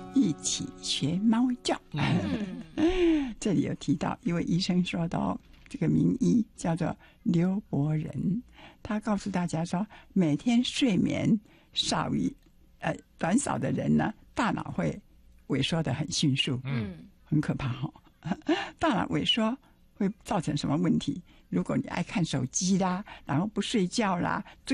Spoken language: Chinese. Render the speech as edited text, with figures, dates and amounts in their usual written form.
一起学猫叫。这里有提到一位医生说的哦，这个名医叫做刘伯仁，他告诉大家说，每天睡眠短少的人呢，大脑会萎缩得很迅速，很可怕哦。大脑萎缩会造成什么问题？如果你爱看手机啦，然后不睡觉啦。